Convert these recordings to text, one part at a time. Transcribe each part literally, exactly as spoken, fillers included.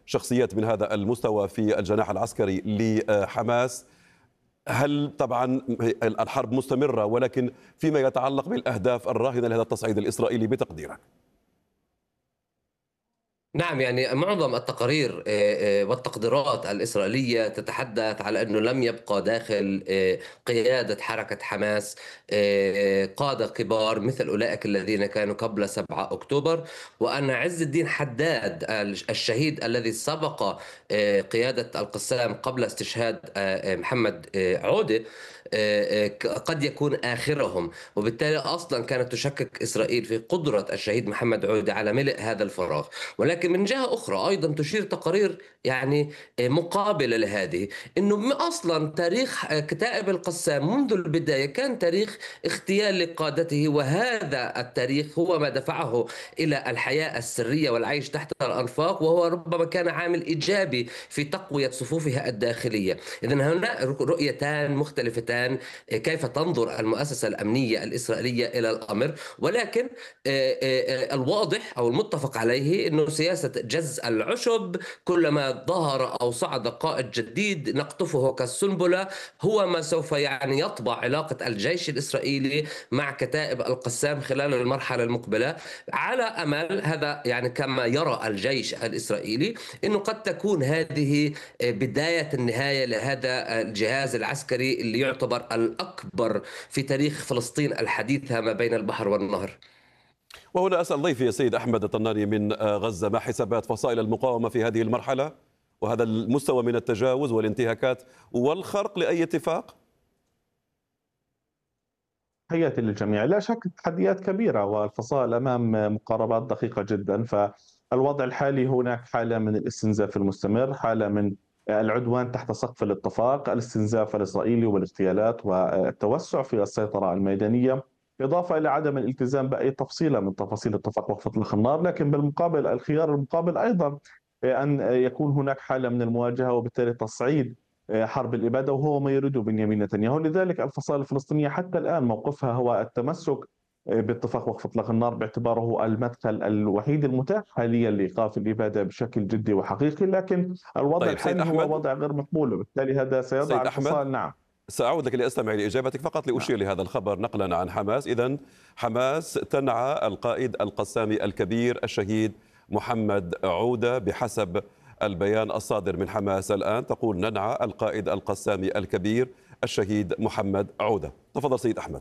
شخصيات من هذا المستوى في الجناح العسكري لحماس. هل طبعا الحرب مستمرة، ولكن فيما يتعلق بالأهداف الراهنة لهذا التصعيد الإسرائيلي بتقديرك؟ نعم، يعني معظم التقارير آه، آه، والتقديرات الإسرائيلية تتحدث على أنه لم يبقى داخل آه، قيادة حركة حماس آه، قادة كبار مثل أولئك الذين كانوا قبل سبعة أكتوبر، وأن عز الدين حداد الشهيد الذي سبق آه، قيادة القسام قبل استشهاد آه، آه، محمد آه، عودة آه، آه، قد يكون آخرهم. وبالتالي أصلا كانت تشكك إسرائيل في قدرة الشهيد محمد عودة على ملء هذا الفراغ. ولكن من جهة أخرى أيضا تشير تقارير يعني مقابلة لهذه، أنه أصلا تاريخ كتائب القسام منذ البداية كان تاريخ اغتيال لقادته، وهذا التاريخ هو ما دفعه إلى الحياة السرية والعيش تحت الأنفاق، وهو ربما كان عامل إيجابي في تقوية صفوفها الداخلية. إذن هنا رؤيتان مختلفتان كيف تنظر المؤسسة الأمنية الإسرائيلية إلى الأمر. ولكن الواضح أو المتفق عليه أنه سياسة جز العشب، كلما ظهر أو صعد قائد جديد نقطفه كالسنبلة، هو ما سوف يعني يطبع علاقة الجيش الإسرائيلي مع كتائب القسام خلال المرحلة المقبلة، على أمل هذا يعني كما يرى الجيش الإسرائيلي أنه قد تكون هذه بداية النهاية لهذا الجهاز العسكري اللي يعتبر الأكبر في تاريخ فلسطين الحديثة ما بين البحر والنهر. وهنا أسأل ضيفي السيد أحمد الطناني من غزة، ما حسابات فصائل المقاومة في هذه المرحلة وهذا المستوى من التجاوز والانتهاكات والخرق لأي اتفاق؟ تحياتي للجميع. لا شك تحديات كبيرة والفصائل أمام مقاربات دقيقة جدا. فالوضع الحالي هناك حالة من الاستنزاف المستمر، حالة من العدوان تحت سقف الاتفاق، الاستنزاف الإسرائيلي والاغتيالات والتوسع في السيطرة الميدانية، إضافة إلى عدم الالتزام بأي تفصيلة من تفاصيل اتفاق وقف إطلاق النار. لكن بالمقابل الخيار المقابل أيضا أن يكون هناك حالة من المواجهة وبالتالي تصعيد حرب الإبادة، وهو ما يريده بنيامين نتنياهو. لذلك الفصائل الفلسطينية حتى الآن موقفها هو التمسك باتفاق وقف إطلاق النار باعتباره المدخل الوحيد المتاح حاليا لإيقاف الإبادة بشكل جدي وحقيقي. لكن الوضع طيب سيد الحالي هو أحمد، وضع غير مقبول، وبالتالي هذا سيضع سيد أحمد الفصائل. نعم. سأعود لك لأستمع لإجابتك، فقط نعم. لأشير لهذا الخبر نقلا عن حماس. إذن حماس تنعى القائد القسامي الكبير الشهيد محمد عودة بحسب البيان الصادر من حماس الآن، تقول ننعى القائد القسامي الكبير الشهيد محمد عودة. تفضل سيد أحمد.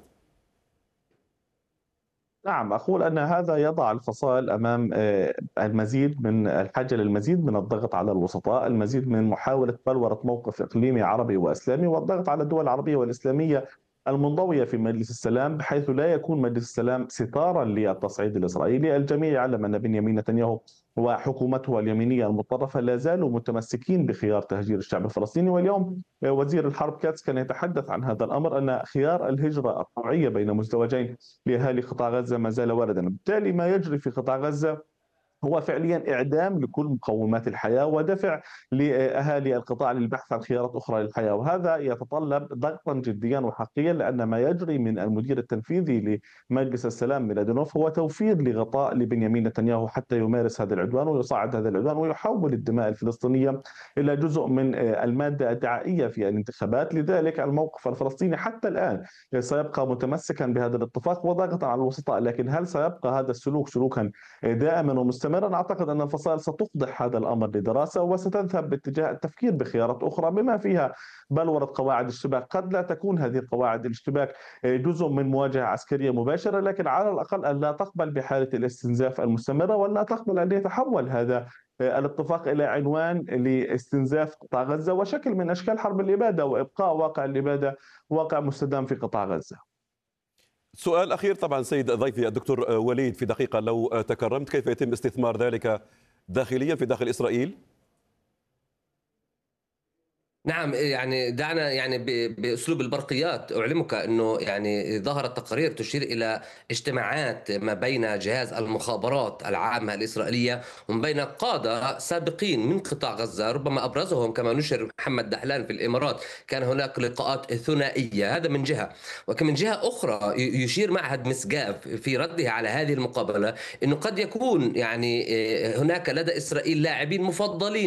نعم، أقول أن هذا يضع الفصائل أمام المزيد من الحاجة للمزيد من الضغط على الوسطاء، المزيد من محاولة بلورة موقف إقليمي عربي وإسلامي، والضغط على الدول العربية والإسلامية المنضوية في مجلس السلام، بحيث لا يكون مجلس السلام ستارا للتصعيد الإسرائيلي. الجميع يعلم أن بنيامين نتنياهو وحكومته اليمينية المتطرفة لا زالوا متمسكين بخيار تهجير الشعب الفلسطيني. واليوم وزير الحرب كاتس كان يتحدث عن هذا الأمر، أن خيار الهجرة الطوعية بين مزدوجين لأهالي قطاع غزة ما زال واردا. بالتالي ما يجري في قطاع غزة هو فعليا إعدام لكل مقومات الحياة ودفع لأهالي القطاع للبحث عن خيارات أخرى للحياة، وهذا يتطلب ضغطا جديا وحقيقيا، لأن ما يجري من المدير التنفيذي لمجلس السلام ميلادينوف هو توفير لغطاء لبنيامين نتنياهو حتى يمارس هذا العدوان ويصعد هذا العدوان ويحول الدماء الفلسطينية إلى جزء من المادة الدعائية في الانتخابات. لذلك الموقف الفلسطيني حتى الآن سيبقى متمسكا بهذا الاتفاق وضاغطا على الوسطاء، لكن هل سيبقى هذا السلوك سلوكا دائما ومستمرا؟ أعتقد أن الفصائل ستفضح هذا الأمر لدراسة وستذهب باتجاه التفكير بخيارات أخرى بما فيها بلورة قواعد الاشتباك. قد لا تكون هذه قواعد الاشتباك جزء من مواجهة عسكرية مباشرة، لكن على الأقل أن لا تقبل بحالة الاستنزاف المستمرة، ولا تقبل أن يتحول هذا الاتفاق إلى عنوان لاستنزاف قطاع غزة وشكل من أشكال حرب الإبادة وإبقاء واقع الإبادة واقع مستدام في قطاع غزة. سؤال أخير طبعا سيد ضيفي الدكتور وليد، في دقيقة لو تكرمت، كيف يتم استثمار ذلك داخليا في داخل إسرائيل؟ نعم، يعني دعنا يعني باسلوب البرقيات اعلمك انه يعني ظهرت تقارير تشير الى اجتماعات ما بين جهاز المخابرات العامه الاسرائيليه وما بين قاده سابقين من قطاع غزه، ربما ابرزهم كما نشر محمد دحلان في الامارات. كان هناك لقاءات ثنائيه، هذا من جهه. وكمن جهه اخرى يشير معهد مسقاف في رده على هذه المقابله انه قد يكون يعني هناك لدى اسرائيل لاعبين مفضلين